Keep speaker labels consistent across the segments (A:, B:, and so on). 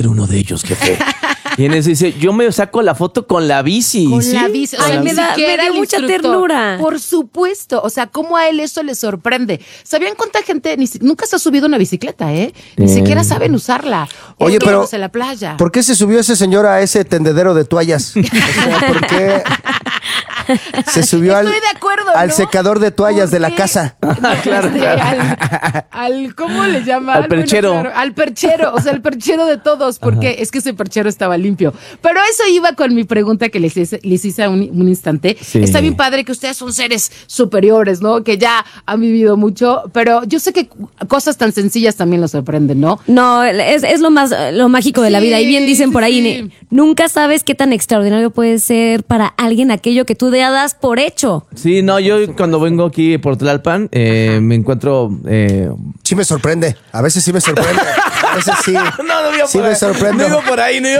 A: ser uno de ellos, jefe. Y en eso dice, yo me saco la foto con la bici.
B: Con
A: ¿sí?
B: la bici. O sea,
C: Ay, me dio mucha ternura.
B: Por supuesto. O sea, cómo a él eso le sorprende. ¿Sabían cuánta gente nunca se ha subido una bicicleta, Ni siquiera saben usarla.
D: Oye, pero
B: en la playa.
D: ¿por qué se subió ese señor a ese tendedero de toallas? O sea, ¿por qué se subió
B: Estoy de acuerdo,
D: al
B: ¿no?
D: secador de toallas de la casa?
A: Claro.
B: Al ¿cómo le llaman?
A: Al perchero.
B: Bueno, claro, al perchero, o sea, el perchero de todos, porque es que ese perchero estaba limpio. Pero eso iba con mi pregunta que les hice un instante.
A: Sí.
B: Está bien padre que ustedes son seres superiores, ¿no? Que ya han vivido mucho, pero yo sé que cosas tan sencillas también los sorprenden, ¿no?
C: No, es lo mágico de la vida. Y bien dicen por ahí,
B: sí.
C: Nunca sabes qué tan extraordinario puede ser para alguien aquello que tú das por hecho.
A: Sí, no, yo cuando vengo aquí por Tlalpan, me encuentro...
D: Sí me sorprende. A veces sí me sorprende. A veces sí.
A: No iba
D: Sí
A: por
D: me
A: ahí.
D: sorprendo.
A: No iba por ahí. No,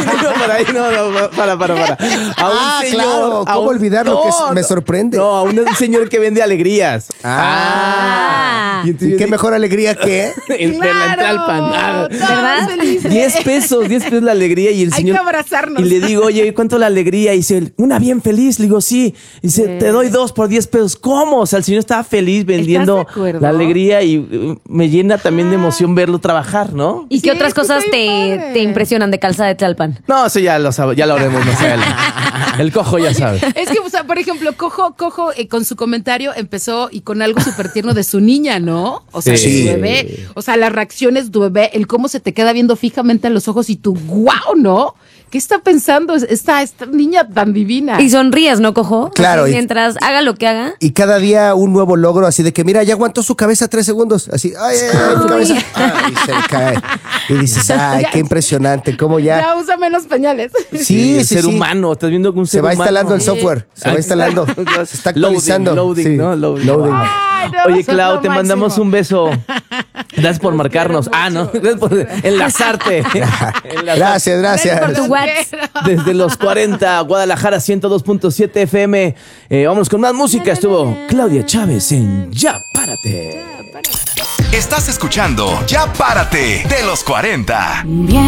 A: para. A un señor,
D: claro.
A: a
D: ¿Cómo
A: un-
D: olvidar lo que me sorprende?
A: No, a un señor que vende alegrías.
C: Ah.
A: Y
D: ¿Y
A: entonces
D: qué mejor alegría que?
A: en Tlalpan.
B: Todos
C: ¿Verdad?
B: felices.
A: 10 pesos la alegría y el
B: Hay
A: señor...
B: que abrazarnos.
A: Y le digo, oye, ¿cuánto la alegría? Y dice, una bien feliz. Le digo, sí. Y dice, te doy 2 por 10 pesos. ¿Cómo? O sea, el señor estaba feliz vendiendo
B: ¿Estás de acuerdo?
A: la alegría y me llena también de emoción verlo trabajar, ¿no?
C: ¿Y
B: Sí,
C: qué otras
B: es que
C: cosas
B: está bien padre.
C: te impresionan de Calzada de Tlalpan?
A: No, eso ya lo sabe, ya lo haremos, no sé. El cojo ya sabe.
B: Es que, o sea, por ejemplo, Cojo con su comentario empezó y con algo súper tierno de su niña, ¿no? O sea,
A: Sí.
B: de su bebé. O sea, las reacciones de tu bebé, el cómo se te queda viendo fijamente a los ojos y tú, ¡guau!, ¿no? ¿Qué está pensando esta niña tan divina?
C: Y sonríes, ¿no, Cojo?
D: Claro,
C: Así,
D: y-
C: mientras haga lo que haga.
D: Y cada día un nuevo logro, así de que, mira, ya aguantó su cabeza 3 segundos. Así, ay, mi cabeza. Ay, y se le cae. Y dices, ay, qué impresionante, cómo ya.
B: Ya usa menos pañales.
D: Sí,
A: el
D: sí,
A: ser
D: sí.
A: humano, estás viendo que un
D: Se
A: ser
D: va
A: humano.
D: instalando el software, se va instalando, se está actualizando.
A: Loading,
D: Sí,
A: ¿no? Loading.
B: Ay, no,
A: Oye,
B: son
A: Clau,
B: lo
A: te mandamos
B: máximo.
A: un beso. Gracias por marcarnos.
B: quiero mucho.
A: No, gracias por enlazarte.
D: Gracias, gracias.
B: Por tu
C: WhatsApp.
A: Desde los 40, Guadalajara 102.7 FM. Vámonos con más música. Estuvo Claudia Chávez en Ya Párate.
E: Estás escuchando Ya Párate de los 40.